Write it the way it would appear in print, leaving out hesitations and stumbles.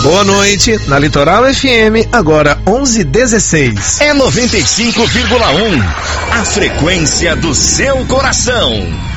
Boa noite, na Litoral FM, agora 11h16. É 95,1, a frequência do seu coração.